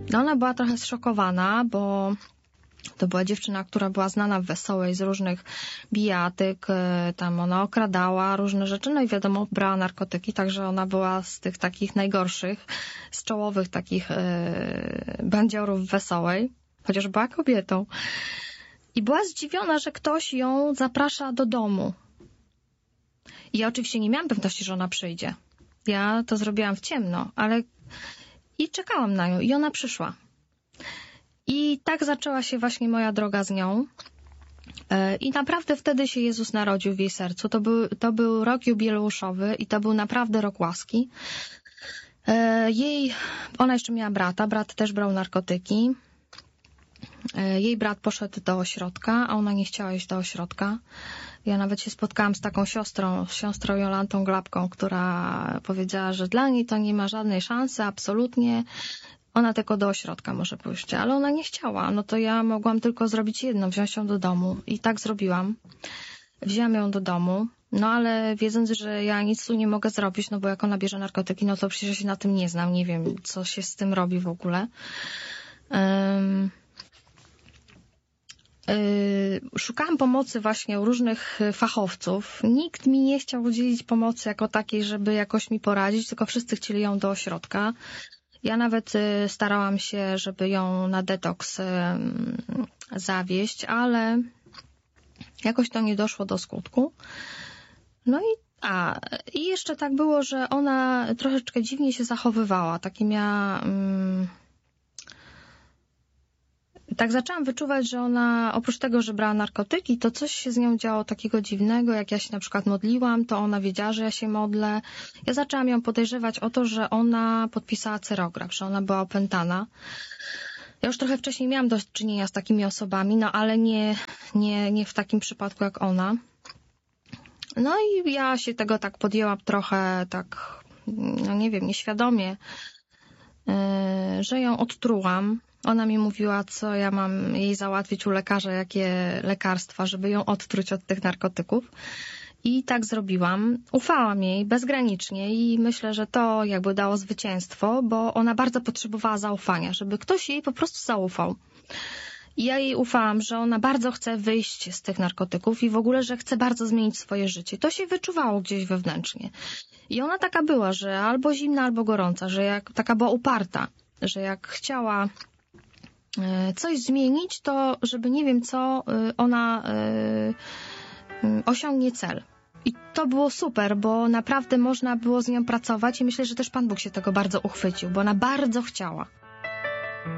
No ona była trochę zszokowana, bo to była dziewczyna, która była znana w Wesołej z różnych bijatyk, tam ona okradała różne rzeczy, no i wiadomo, brała narkotyki, także ona była z tych takich najgorszych, z czołowych takich bandziorów w Wesołej, chociaż była kobietą. I była zdziwiona, że ktoś ją zaprasza do domu. I ja oczywiście nie miałam pewności, że ona przyjdzie. Ja to zrobiłam w ciemno, ale i czekałam na nią i ona przyszła. I tak zaczęła się właśnie moja droga z nią. I naprawdę wtedy się Jezus narodził w jej sercu. To był rok jubileuszowy i to był naprawdę rok łaski. Ona jeszcze miała brata, brat też brał narkotyki. Jej brat poszedł do ośrodka, a ona nie chciała iść do ośrodka. Ja nawet się spotkałam z taką siostrą Jolantą Glapką, która powiedziała, że dla niej to nie ma żadnej szansy, absolutnie. Ona tylko do ośrodka może pójść, ale ona nie chciała. No to ja mogłam tylko zrobić jedno, wziąć ją do domu. I tak zrobiłam. Wzięłam ją do domu, no ale wiedząc, że ja nic tu nie mogę zrobić, no bo jak ona bierze narkotyki, no to przecież się na tym nie znam, nie wiem, co się z tym robi w ogóle. Szukałam pomocy właśnie u różnych fachowców. Nikt mi nie chciał udzielić pomocy jako takiej, żeby jakoś mi poradzić, tylko wszyscy chcieli ją do ośrodka. Ja nawet starałam się, żeby ją na detoks zawieźć, ale jakoś to nie doszło do skutku. No i jeszcze tak było, że ona troszeczkę dziwnie się zachowywała. Takie miała... Tak zaczęłam wyczuwać, że ona oprócz tego, że brała narkotyki, to coś się z nią działo takiego dziwnego. Jak ja się na przykład modliłam, to ona wiedziała, że ja się modlę. Ja zaczęłam ją podejrzewać o to, że ona podpisała cyrograf, że ona była opętana. Ja już trochę wcześniej miałam do czynienia z takimi osobami, no ale nie w takim przypadku jak ona. No i ja się tego tak podjęłam trochę tak, no nie wiem, nieświadomie, że ją odtrułam. Ona mi mówiła, co ja mam jej załatwić u lekarza, jakie lekarstwa, żeby ją odtruć od tych narkotyków. I tak zrobiłam. Ufałam jej bezgranicznie i myślę, że to jakby dało zwycięstwo, bo ona bardzo potrzebowała zaufania, żeby ktoś jej po prostu zaufał. I ja jej ufałam, że ona bardzo chce wyjść z tych narkotyków i w ogóle, że chce bardzo zmienić swoje życie. To się wyczuwało gdzieś wewnętrznie. I ona taka była, że albo zimna, albo gorąca, że taka była uparta, że jak chciała coś zmienić, to żeby nie wiem co, ona osiągnie cel. I to było super, bo naprawdę można było z nią pracować i myślę, że też Pan Bóg się tego bardzo uchwycił, bo ona bardzo chciała.